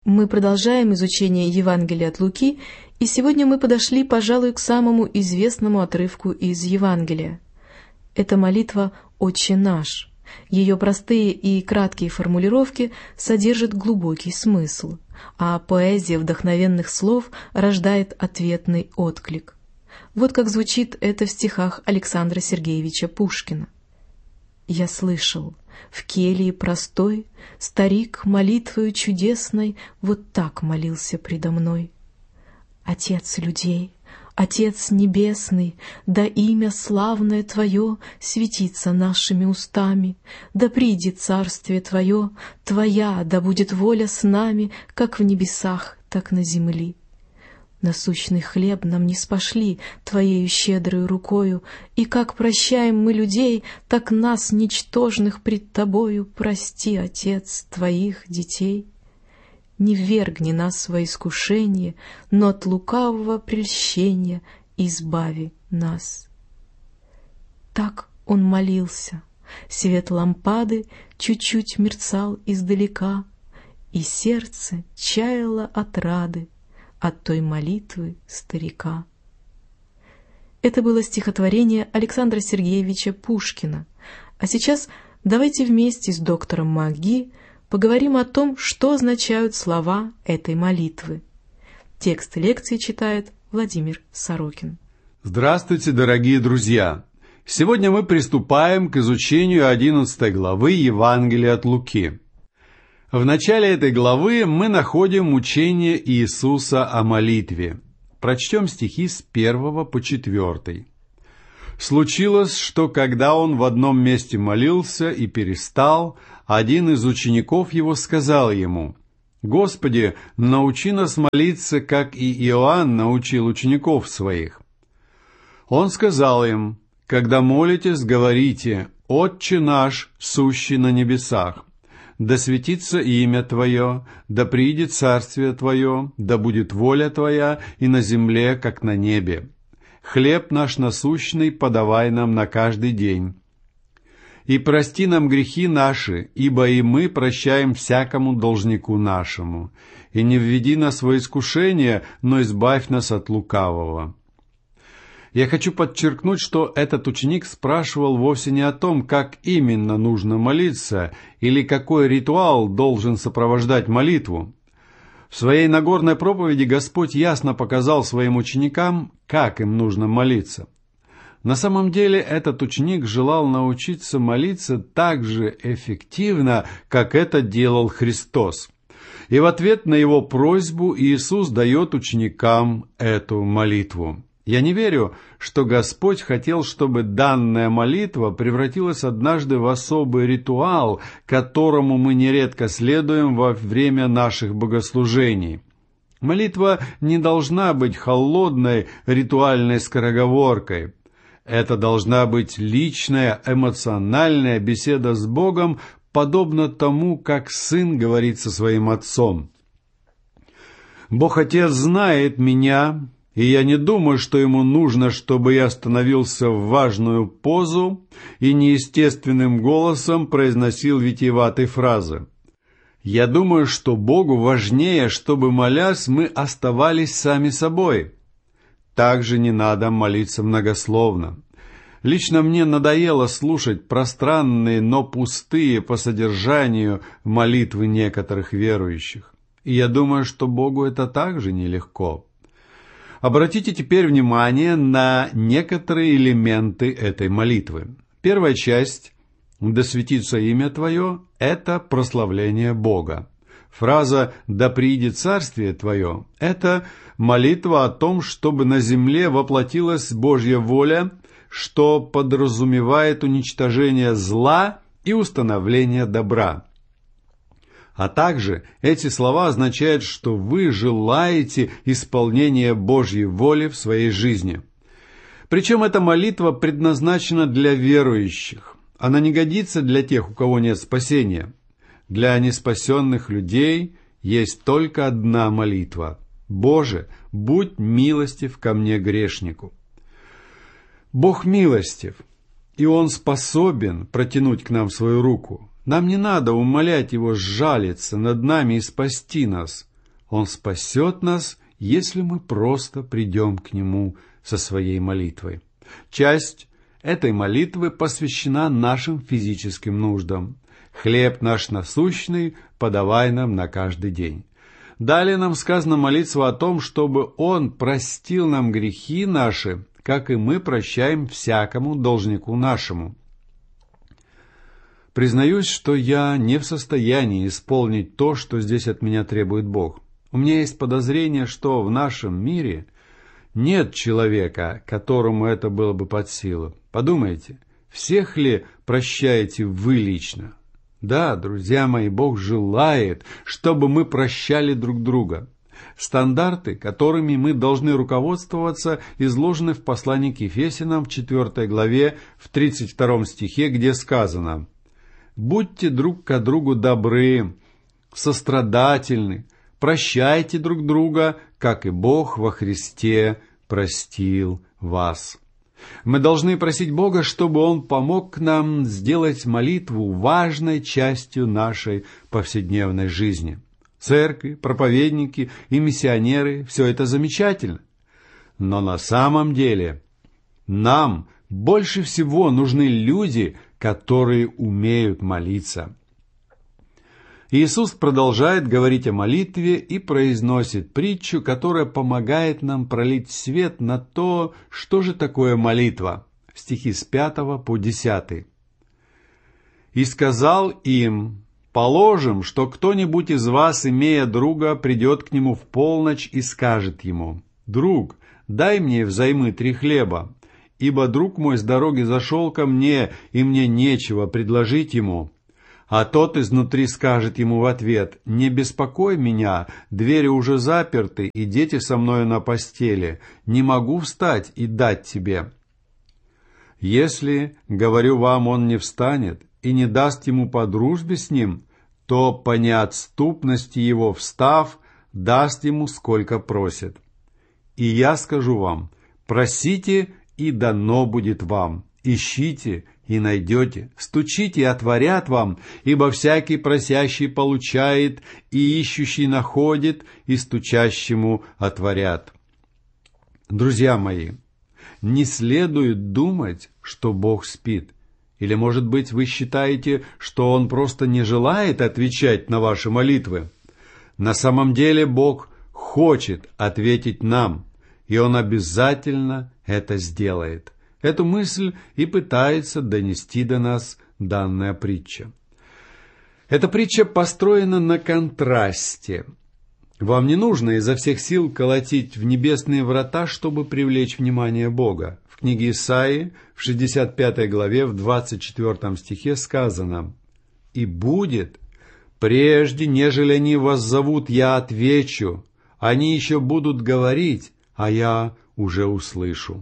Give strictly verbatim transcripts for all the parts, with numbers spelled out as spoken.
Мы продолжаем изучение Евангелия от Луки, и сегодня мы подошли, пожалуй, к самому известному отрывку из Евангелия. Это молитва «Отче наш». Ее простые и краткие формулировки содержат глубокий смысл, а поэзия вдохновенных слов рождает ответный отклик. Вот как звучит это в стихах Александра Сергеевича Пушкина. «Я слышал, в келье простой старик молитвою чудесной вот так молился предо мной. Отец людей, Отец Небесный, да имя славное Твое светится нашими устами, да придет царствие Твое, Твоя, да будет воля с нами, как в небесах, так на земли. Насущный хлеб нам не спошли Твоею щедрою рукою, и как прощаем мы людей, так нас, ничтожных пред Тобою, прости, Отец, Твоих детей. Не ввергни нас во искушение, но от лукавого прельщения избави нас». Так он молился. Свет лампады чуть-чуть мерцал издалека, и сердце чаяло от рады от той молитвы старика. Это было стихотворение Александра Сергеевича Пушкина. А сейчас давайте вместе с доктором МакГи поговорим о том, что означают слова этой молитвы. Текст лекции читает Владимир Сорокин. Здравствуйте, дорогие друзья! Сегодня мы приступаем к изучению одиннадцатой главы Евангелия от Луки. В начале этой главы мы находим учение Иисуса о молитве. Прочтем стихи с первого по четвертый. «Случилось, что когда он в одном месте молился и перестал, один из учеников его сказал ему: „Господи, научи нас молиться, как и Иоанн научил учеников своих“. Он сказал им: „Когда молитесь, говорите: Отче наш, сущий на небесах, да светится имя Твое, да придет царствие Твое, да будет воля Твоя и на земле, как на небе. Хлеб наш насущный подавай нам на каждый день. И прости нам грехи наши, ибо и мы прощаем всякому должнику нашему. И не введи нас во искушение, но избавь нас от лукавого». Я хочу подчеркнуть, что этот ученик спрашивал вовсе не о том, как именно нужно молиться, или какой ритуал должен сопровождать молитву. В своей Нагорной проповеди Господь ясно показал своим ученикам, как им нужно молиться. На самом деле этот ученик желал научиться молиться так же эффективно, как это делал Христос. И в ответ на его просьбу Иисус дает ученикам эту молитву. Я не верю, что Господь хотел, чтобы данная молитва превратилась однажды в особый ритуал, которому мы нередко следуем во время наших богослужений. Молитва не должна быть холодной ритуальной скороговоркой. Это должна быть личная, эмоциональная беседа с Богом, подобно тому, как сын говорит со своим отцом. Бог Отец знает меня, и я не думаю, что ему нужно, чтобы я становился в важную позу и неестественным голосом произносил витиеватые фразы. Я думаю, что Богу важнее, чтобы, молясь, мы оставались сами собой. Также не надо молиться многословно. Лично мне надоело слушать пространные, но пустые по содержанию молитвы некоторых верующих. И я думаю, что Богу это также нелегко. Обратите теперь внимание на некоторые элементы этой молитвы. Первая часть «Да светится имя Твое» — это прославление Бога. Фраза «Да придет царствие Твое» — это молитва о том, чтобы на земле воплотилась Божья воля, что подразумевает уничтожение зла и установление добра. А также эти слова означают, что вы желаете исполнения Божьей воли в своей жизни. Причем эта молитва предназначена для верующих. Она не годится для тех, у кого нет спасения. Для неспасенных людей есть только одна молитва: «Боже, будь милостив ко мне, грешнику». Бог милостив, и Он способен протянуть к нам свою руку. Нам не надо умолять Его сжалиться над нами и спасти нас. Он спасет нас, если мы просто придем к Нему со своей молитвой. Часть этой молитвы посвящена нашим физическим нуждам. «Хлеб наш насущный подавай нам на каждый день». Далее нам сказано молиться о том, чтобы Он простил нам грехи наши, как и мы прощаем всякому должнику нашему. Признаюсь, что я не в состоянии исполнить то, что здесь от меня требует Бог. У меня есть подозрение, что в нашем мире нет человека, которому это было бы под силу. Подумайте, всех ли прощаете вы лично? Да, друзья мои, Бог желает, чтобы мы прощали друг друга. Стандарты, которыми мы должны руководствоваться, изложены в послании к Ефесянам в четвёртой главе, в тридцать втором стихе, где сказано: «Будьте друг к другу добры, сострадательны, прощайте друг друга, как и Бог во Христе простил вас». Мы должны просить Бога, чтобы Он помог нам сделать молитву важной частью нашей повседневной жизни. Церкви, проповедники и миссионеры – все это замечательно. Но на самом деле нам больше всего нужны люди, которые умеют молиться. Иисус продолжает говорить о молитве и произносит притчу, которая помогает нам пролить свет на то, что же такое молитва. Стихи с пятого по десятый. «И сказал им: положим, что кто-нибудь из вас, имея друга, придет к нему в полночь и скажет ему: друг, дай мне взаймы три хлеба, ибо друг мой с дороги зашел ко мне, и мне нечего предложить ему. А тот изнутри скажет ему в ответ: не беспокой меня, двери уже заперты, и дети со мною на постели, не могу встать и дать тебе. Если, говорю вам, он не встанет и не даст ему по дружбе с ним, то по неотступности его, встав, даст ему сколько просит. И я скажу вам: просите, и дано будет вам, ищите, и найдете, стучите, и отворят вам, ибо всякий просящий получает, и ищущий находит, и стучащему отворят». Друзья мои, не следует думать, что Бог спит. Или, может быть, вы считаете, что Он просто не желает отвечать на ваши молитвы? На самом деле Бог хочет ответить нам, и Он обязательно это сделает. Эту мысль и пытается донести до нас данная притча. Эта притча построена на контрасте. Вам не нужно изо всех сил колотить в небесные врата, чтобы привлечь внимание Бога. В книге Исаии, в шестьдесят пятой главе, в двадцать четвёртом стихе сказано: «И будет, прежде, нежели они вас зовут, я отвечу, они еще будут говорить, а я уже услышу».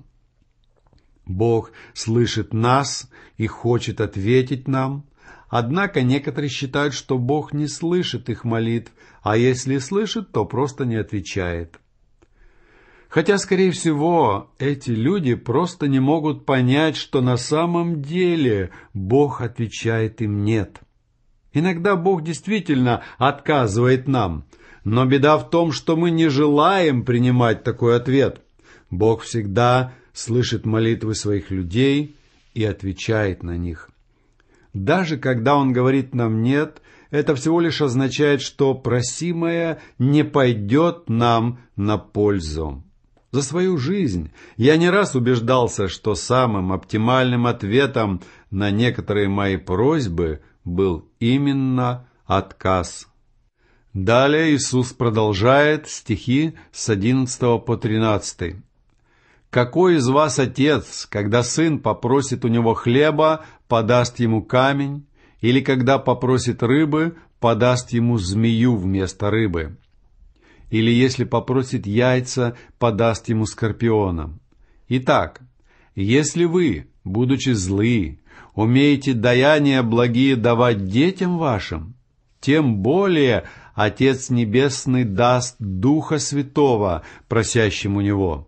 Бог слышит нас и хочет ответить нам, однако некоторые считают, что Бог не слышит их молитв, а если слышит, то просто не отвечает. Хотя, скорее всего, эти люди просто не могут понять, что на самом деле Бог отвечает им «нет». Иногда Бог действительно отказывает нам, но беда в том, что мы не желаем принимать такой ответ. Бог всегда слышит молитвы своих людей и отвечает на них. Даже когда Он говорит нам «нет», это всего лишь означает, что просимое не пойдет нам на пользу. За свою жизнь я не раз убеждался, что самым оптимальным ответом на некоторые мои просьбы был именно отказ. Далее Иисус продолжает стихи с одиннадцатого по тринадцатый. «Какой из вас отец, когда сын попросит у него хлеба, подаст ему камень, или когда попросит рыбы, подаст ему змею вместо рыбы? Или если попросит яйца, подаст ему скорпиона? Итак, если вы, будучи злы, умеете даяния благие давать детям вашим, тем более Отец Небесный даст Духа Святого просящим у Него».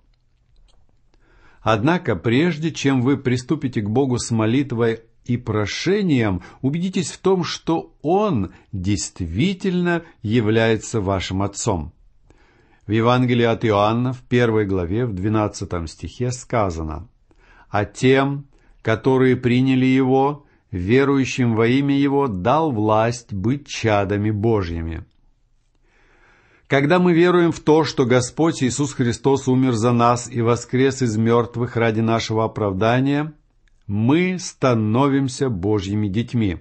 Однако, прежде чем вы приступите к Богу с молитвой и прошением, убедитесь в том, что Он действительно является вашим Отцом. В Евангелии от Иоанна в первой главе, в двенадцатом стихе сказано: «А тем, которые приняли Его, верующим во имя Его, дал власть быть чадами Божьими». Когда мы веруем в то, что Господь Иисус Христос умер за нас и воскрес из мертвых ради нашего оправдания, мы становимся Божьими детьми.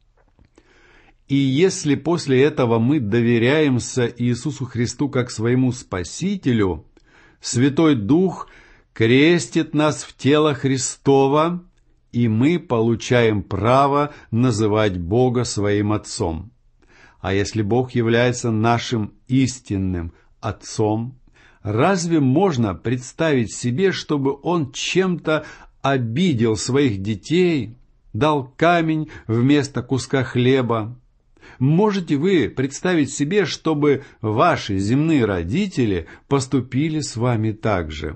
И если после этого мы доверяемся Иисусу Христу как своему Спасителю, Святой Дух крестит нас в тело Христово, и мы получаем право называть Бога своим Отцом. А если Бог является нашим истинным Отцом, разве можно представить себе, чтобы Он чем-то обидел своих детей, дал камень вместо куска хлеба? Можете вы представить себе, чтобы ваши земные родители поступили с вами так же?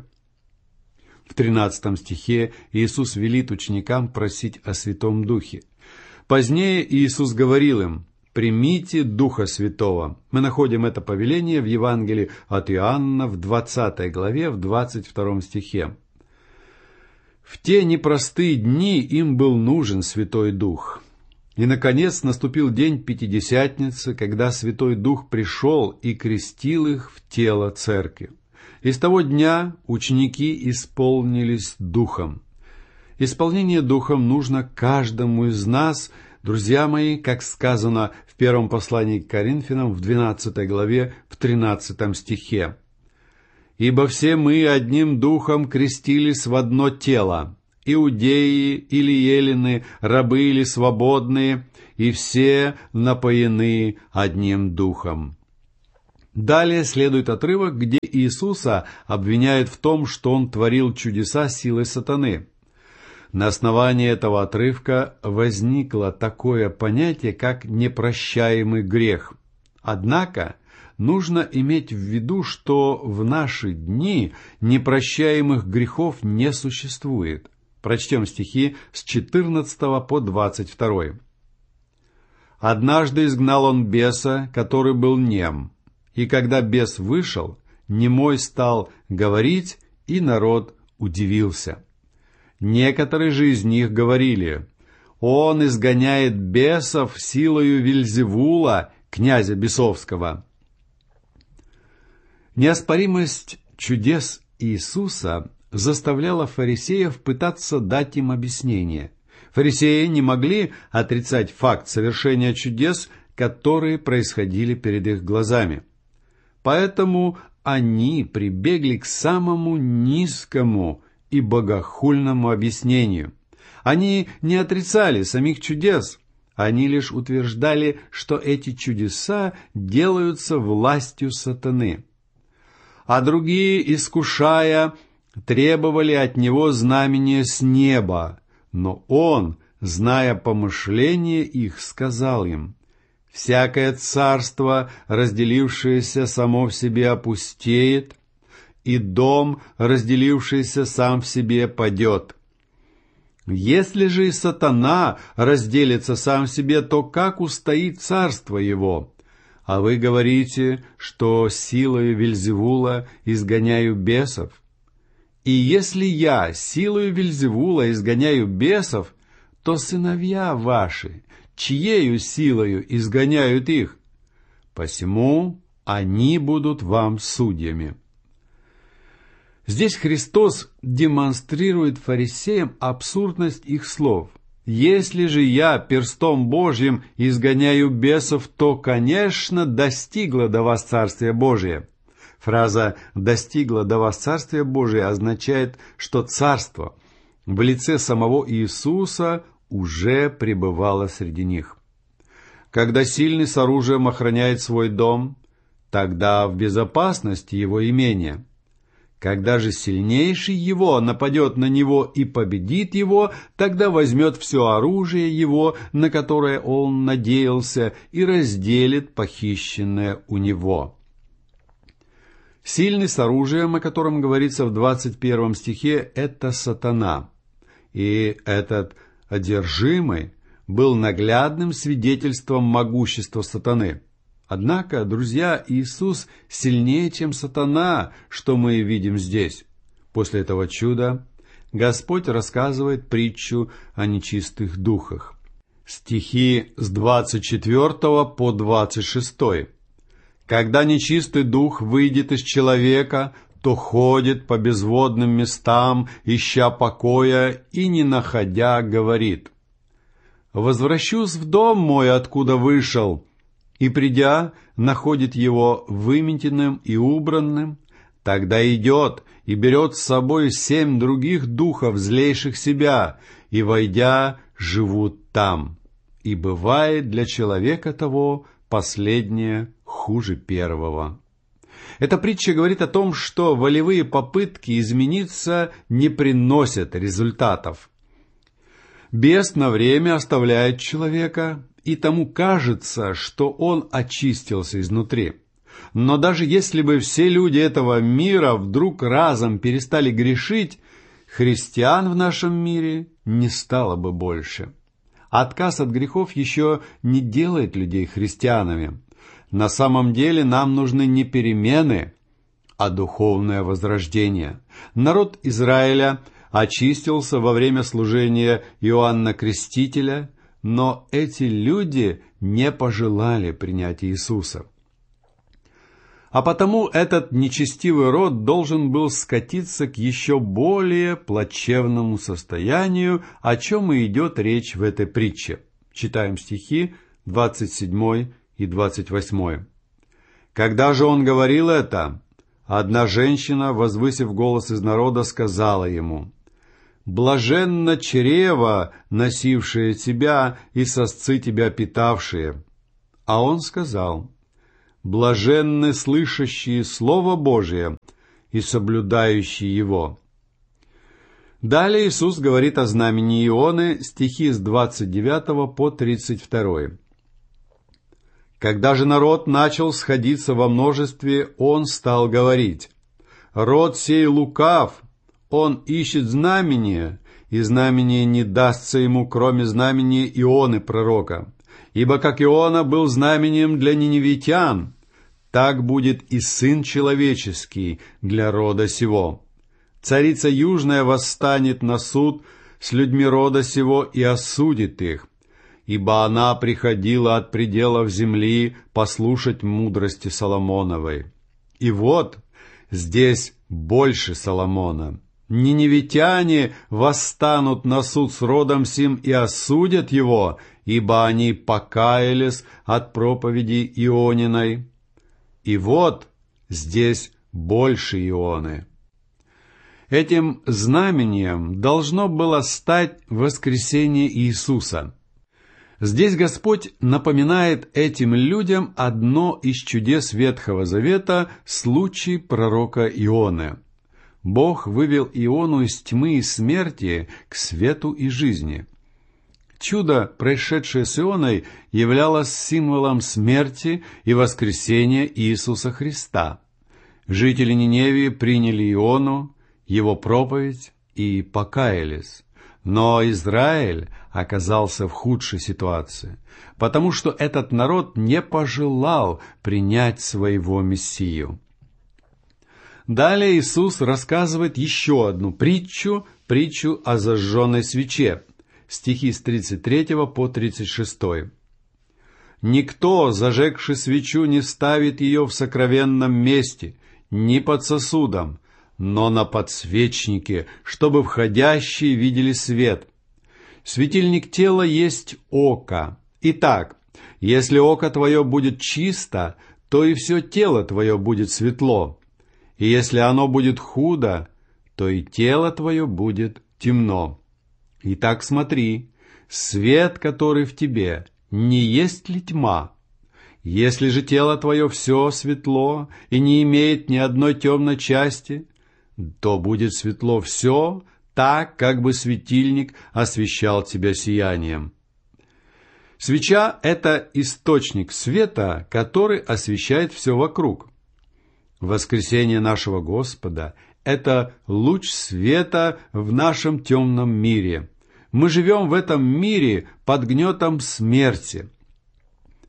В тринадцатом стихе Иисус велит ученикам просить о Святом Духе. Позднее Иисус говорил им: «Примите Духа Святого». Мы находим это повеление в Евангелии от Иоанна в двадцатой главе, в двадцать втором стихе. В те непростые дни им был нужен Святой Дух. И, наконец, наступил день Пятидесятницы, когда Святой Дух пришел и крестил их в тело Церкви. И с того дня ученики исполнились Духом. Исполнение Духом нужно каждому из нас, друзья мои, как сказано в первом послании к Коринфянам в двенадцатой главе, в тринадцатом стихе. «Ибо все мы одним Духом крестились в одно тело, иудеи или елены, рабы или свободные, и все напоены одним Духом». Далее следует отрывок, где Иисуса обвиняют в том, что Он творил чудеса силой сатаны. На основании этого отрывка возникло такое понятие, как непрощаемый грех. Однако нужно иметь в виду, что в наши дни непрощаемых грехов не существует. Прочтем стихи с четырнадцатого по двадцать второй. «Однажды изгнал он беса, который был нем, и когда бес вышел, немой стал говорить, и народ удивился. Некоторые же из них говорили: он изгоняет бесов силою Вельзевула, князя бесовского». Неоспоримость чудес Иисуса заставляла фарисеев пытаться дать им объяснение. Фарисеи не могли отрицать факт совершения чудес, которые происходили перед их глазами. Поэтому они прибегли к самому низкому и богохульному объяснению. Они не отрицали самих чудес, они лишь утверждали, что эти чудеса делаются властью сатаны. А другие, искушая, требовали от него знамения с неба, но он, зная помышления их, сказал им: «Всякое царство, разделившееся само в себе, опустеет, и дом, разделившийся сам в себе, падет. Если же и сатана разделится сам в себе, то как устоит царство его? А вы говорите, что силою Вельзевула изгоняю бесов? И если я силою Вельзевула изгоняю бесов, то сыновья ваши, чьею силою изгоняют их? Посему они будут вам судьями». Здесь Христос демонстрирует фарисеям абсурдность их слов. «Если же я перстом Божьим изгоняю бесов, то, конечно, достигло до вас Царствие Божие». Фраза «достигло до вас Царствие Божие» означает, что Царство в лице самого Иисуса уже пребывало среди них. Когда сильный с оружием охраняет свой дом, тогда в безопасности его имение. Когда же сильнейший его нападет на него и победит его, тогда возьмет все оружие его, на которое он надеялся, и разделит похищенное у него. Сильный с оружием, о котором говорится в двадцать первом стихе, это сатана. И этот одержимый был наглядным свидетельством могущества сатаны. Однако, друзья, Иисус сильнее, чем сатана, что мы видим здесь. После этого чуда Господь рассказывает притчу о нечистых духах. Стихи с двадцать четвёртого по двадцать шестой. «Когда нечистый дух выйдет из человека, то ходит по безводным местам, ища покоя, и, не находя, говорит: возвращусь в дом мой, откуда вышел, и, придя, находит его выметенным и убранным. Тогда идет и берет с собой семь других духов, злейших себя, и, войдя, живут там. И бывает для человека того последнее хуже первого». Эта притча говорит о том, что волевые попытки измениться не приносят результатов. Бес на время оставляет человека, и тому кажется, что он очистился изнутри. Но даже если бы все люди этого мира вдруг разом перестали грешить, христиан в нашем мире не стало бы больше. Отказ от грехов еще не делает людей христианами. На самом деле нам нужны не перемены, а духовное возрождение. Народ Израиля очистился во время служения Иоанна Крестителя, но эти люди не пожелали принять Иисуса. А потому этот нечестивый род должен был скатиться к еще более плачевному состоянию, о чем и идет речь в этой притче. Читаем стихи двадцать седьмой и двадцать восьмой. «Когда же он говорил это, одна женщина, возвысив голос из народа, сказала ему: блаженно чрево, носившее тебя, и сосцы тебя питавшие. А он сказал: блаженны слышащие Слово Божие и соблюдающие его». Далее Иисус говорит о знамени Ионы, стихи с двадцать девятого по тридцать второй. «Когда же народ начал сходиться во множестве, он стал говорить: род сей лукав, он ищет знамения, и знамение не дастся ему, кроме знамения Ионы пророка. Ибо как Иона был знамением для ниневитян, так будет и Сын Человеческий для рода сего. Царица Южная восстанет на суд с людьми рода сего и осудит их, ибо она приходила от пределов земли послушать мудрости Соломоновой. И вот здесь больше Соломона. Ниневитяне восстанут на суд с родом сим и осудят его, ибо они покаялись от проповеди Иониной. И вот здесь больше Ионы. Этим знамением должно было стать воскресение Иисуса. Здесь Господь напоминает этим людям одно из чудес Ветхого Завета, случай пророка Ионы. Бог вывел Иону из тьмы и смерти к свету и жизни. Чудо, происшедшее с Ионой, являлось символом смерти и воскресения Иисуса Христа. Жители Ниневии приняли Иону, его проповедь и покаялись. Но Израиль оказался в худшей ситуации, потому что этот народ не пожелал принять своего Мессию. Далее Иисус рассказывает еще одну притчу, притчу о зажженной свече, стихи с тридцать третьего по тридцать шестой. «Никто, зажегший свечу, не ставит ее в сокровенном месте, ни под сосудом, но на подсвечнике, чтобы входящие видели свет. Светильник тела есть око. Итак, если око твое будет чисто, то и все тело твое будет светло. И если оно будет худо, то и тело твое будет темно. Итак, смотри, свет, который в тебе, не есть ли тьма? Если же тело твое все светло и не имеет ни одной темной части, то будет светло все так, как бы светильник освещал тебя сиянием». Свеча — это источник света, который освещает все вокруг. Воскресение нашего Господа — это луч света в нашем темном мире. Мы живем в этом мире под гнетом смерти.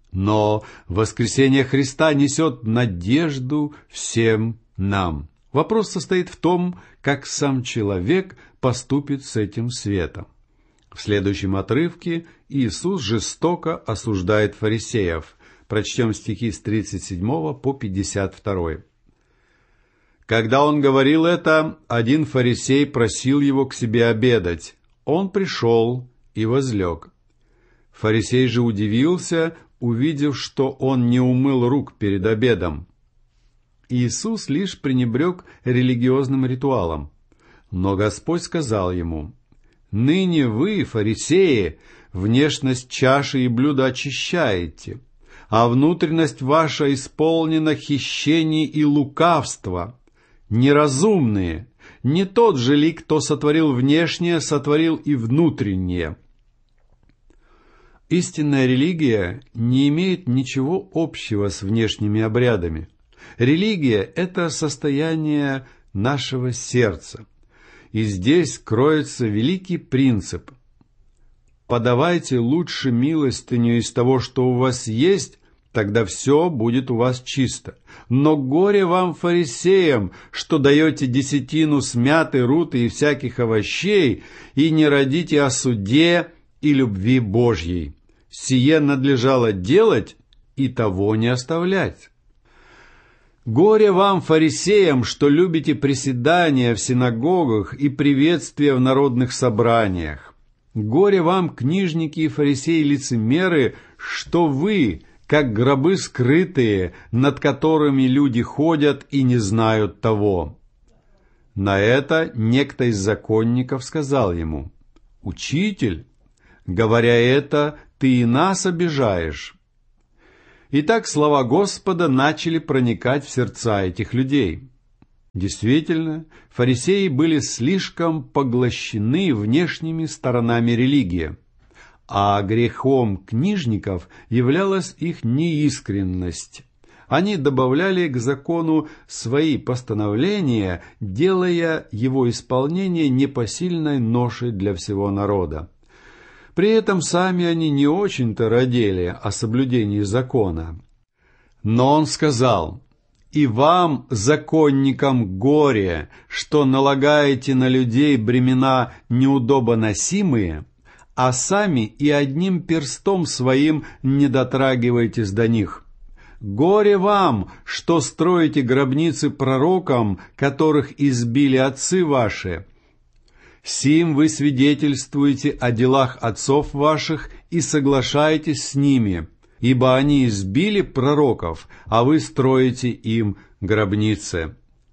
Но воскресение Христа несет надежду всем нам. Вопрос состоит в том, как сам человек поступит с этим светом. В следующем отрывке Иисус жестоко осуждает фарисеев. Прочтем стихи с тридцать седьмого по пятьдесят второй. Когда он говорил это, один фарисей просил его к себе обедать. Он пришел и возлег. Фарисей же удивился, увидев, что он не умыл рук перед обедом. Иисус лишь пренебрег религиозным ритуалом. Но Господь сказал ему: «Ныне вы, фарисеи, внешность чаши и блюда очищаете, а внутренность ваша исполнена хищений и лукавства. Неразумные, не тот же ли, кто сотворил внешнее, сотворил и внутреннее?» Истинная религия не имеет ничего общего с внешними обрядами. Религия – это состояние нашего сердца. И здесь кроется великий принцип. Подавайте лучше милостыню из того, что у вас есть, тогда все будет у вас чисто. Но горе вам, фарисеям, что даете десятину с мяты, руты и всяких овощей, и не родите о суде и любви Божьей. Сие надлежало делать и того не оставлять. Горе вам, фарисеям, что любите приседания в синагогах и приветствия в народных собраниях. Горе вам, книжники и фарисеи-лицемеры, что вы, как гробы скрытые, над которыми люди ходят и не знают того. На это некто из законников сказал ему: «Учитель, говоря это, ты и нас обижаешь». Итак, слова Господа начали проникать в сердца этих людей. Действительно, фарисеи были слишком поглощены внешними сторонами религии, а грехом книжников являлась их неискренность. Они добавляли к закону свои постановления, делая его исполнение непосильной ношей для всего народа. При этом сами они не очень-то радели о соблюдении закона. Но он сказал: «И вам, законникам, горе, что налагаете на людей бремена неудобоносимые, а сами и одним перстом своим не дотрагиваетесь до них. Горе вам, что строите гробницы пророкам, которых избили отцы ваши. Сим вы свидетельствуете о делах отцов ваших и соглашаетесь с ними, ибо они избили пророков, а вы строите им гробницы.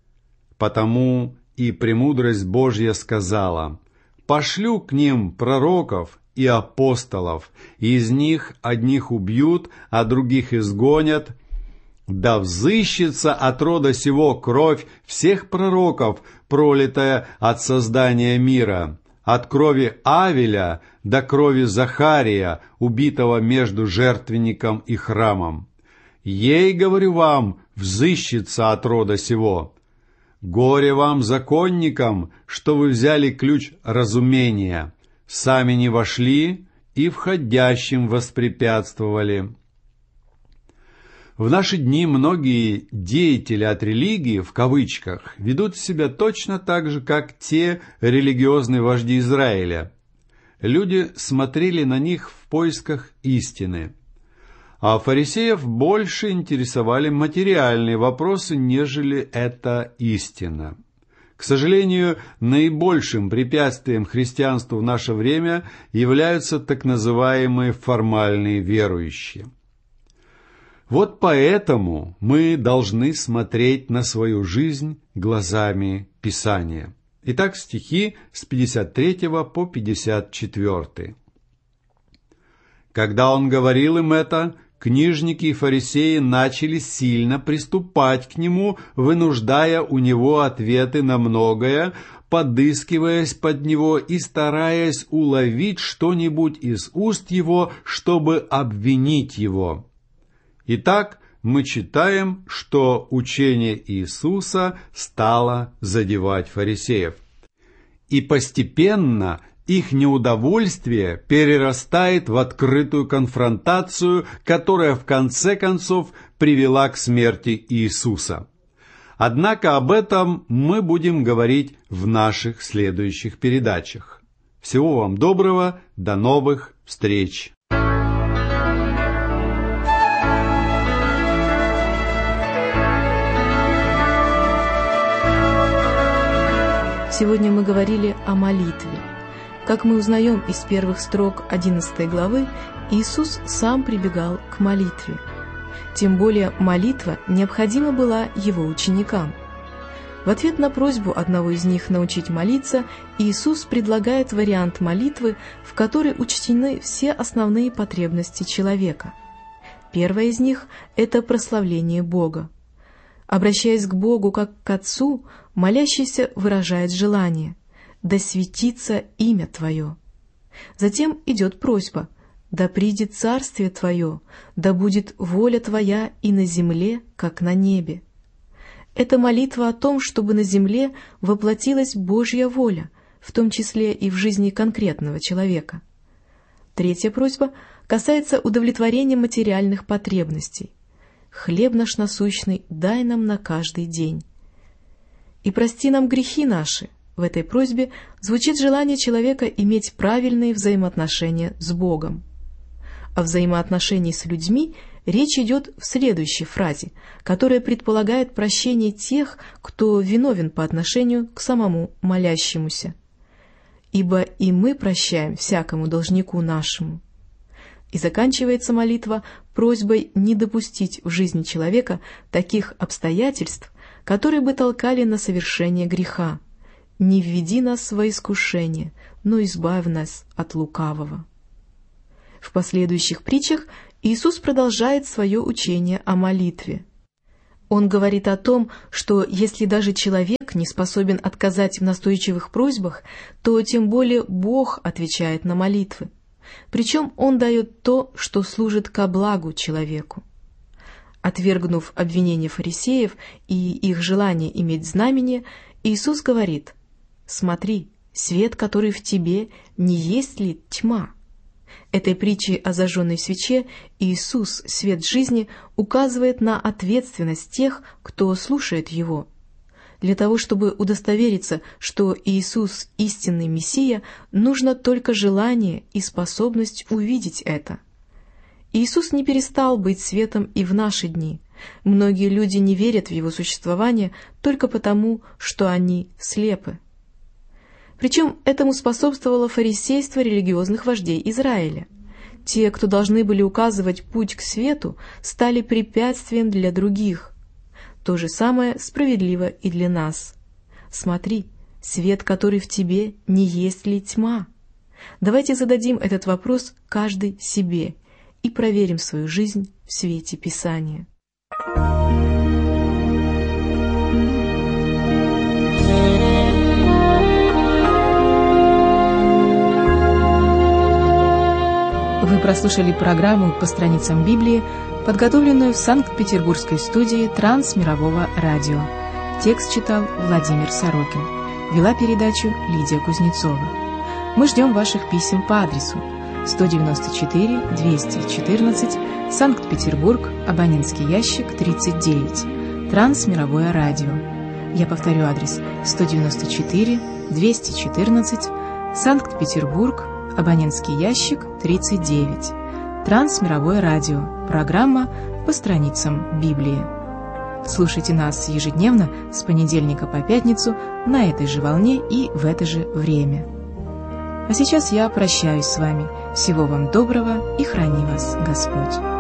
Потому и премудрость Божья сказала: пошлю к ним пророков и апостолов, и из них одних убьют, а других изгонят. Да взыщется от рода сего кровь всех пророков, пролитая от создания мира, от крови Авеля до крови Захария, убитого между жертвенником и храмом. Ей, говорю вам, взыщется от рода сего. Горе вам, законникам, что вы взяли ключ разумения, сами не вошли и входящим воспрепятствовали». В наши дни многие деятели от религии, в кавычках, ведут себя точно так же, как те религиозные вожди Израиля. Люди смотрели на них в поисках истины. А фарисеев больше интересовали материальные вопросы, нежели эта истина. К сожалению, наибольшим препятствием христианству в наше время являются так называемые формальные верующие. Вот поэтому мы должны смотреть на свою жизнь глазами Писания. Итак, стихи с пятьдесят третьего по пятьдесят четвёртый. Когда он говорил им это, книжники и фарисеи начали сильно приступать к нему, вынуждая у него ответы на многое, подыскиваясь под него и стараясь уловить что-нибудь из уст его, чтобы обвинить его. Итак, мы читаем, что учение Иисуса стало задевать фарисеев. И постепенно их неудовольствие перерастает в открытую конфронтацию, которая в конце концов привела к смерти Иисуса. Однако об этом мы будем говорить в наших следующих передачах. Всего вам доброго, до новых встреч! Сегодня мы говорили о молитве. Как мы узнаем из первых строк одиннадцатой главы, Иисус сам прибегал к молитве. Тем более молитва необходима была Его ученикам. В ответ на просьбу одного из них научить молиться, Иисус предлагает вариант молитвы, в которой учтены все основные потребности человека. Первая из них – это прославление Бога. Обращаясь к Богу как к Отцу, молящийся выражает желание «Да светится имя Твое». Затем идет просьба «Да придет царствие Твое, да будет воля Твоя и на земле, как на небе». Это молитва о том, чтобы на земле воплотилась Божья воля, в том числе и в жизни конкретного человека. Третья просьба касается удовлетворения материальных потребностей. «Хлеб наш насущный дай нам на каждый день». «И прости нам грехи наши». В этой просьбе звучит желание человека иметь правильные взаимоотношения с Богом. О взаимоотношении с людьми речь идет в следующей фразе, которая предполагает прощение тех, кто виновен по отношению к самому молящемуся. «Ибо и мы прощаем всякому должнику нашему». И заканчивается молитва просьбой не допустить в жизни человека таких обстоятельств, которые бы толкали на совершение греха. «Не введи нас во искушение, но избавь нас от лукавого». В последующих притчах Иисус продолжает свое учение о молитве. Он говорит о том, что если даже человек не способен отказать в настойчивых просьбах, то тем более Бог отвечает на молитвы. Причем Он дает то, что служит ко благу человеку. Отвергнув обвинения фарисеев и их желание иметь знамение, Иисус говорит: «Смотри, свет, который в тебе, не есть ли тьма?» Этой притчей о зажженной свече Иисус, свет жизни, указывает на ответственность тех, кто слушает Его. Для того, чтобы удостовериться, что Иисус – истинный Мессия, нужно только желание и способность увидеть это. Иисус не перестал быть светом и в наши дни. Многие люди не верят в Его существование только потому, что они слепы. Причем этому способствовало фарисейство религиозных вождей Израиля. Те, кто должны были указывать путь к свету, стали препятствием для других. То же самое справедливо и для нас. Смотри, свет, который в тебе, не есть ли тьма? Давайте зададим этот вопрос каждый себе и проверим свою жизнь в свете Писания. Вы прослушали программу «По страницам Библии», подготовленную в Санкт-Петербургской студии Трансмирового радио. Текст читал Владимир Сорокин. Вела передачу Лидия Кузнецова. Мы ждем ваших писем по адресу сто девяносто четыре двести четырнадцать, Санкт-Петербург, абонентский ящик тридцать девять, Трансмировое радио. Я повторю адрес: сто девяносто четыре двести четырнадцать, Санкт-Петербург, абонентский ящик тридцать девять, Трансмировое радио, программа «По страницам Библии». Слушайте нас ежедневно с понедельника по пятницу на этой же волне и в это же время. А сейчас я прощаюсь с вами. Всего вам доброго и храни вас Господь.